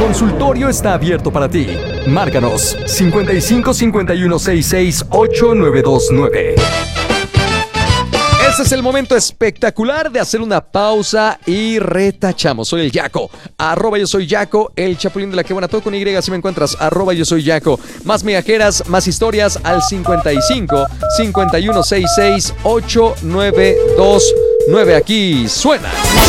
consultorio está abierto para ti. Márcanos 55 51 66 8929. Este es el momento espectacular de hacer una pausa y retachamos. Soy el Yaco, @yo soy Yaco, el chapulín de la que buena, todo con Y, así me encuentras, @yo soy Yaco. Más migajeras, más historias al 55 51 66 8929. Aquí suena.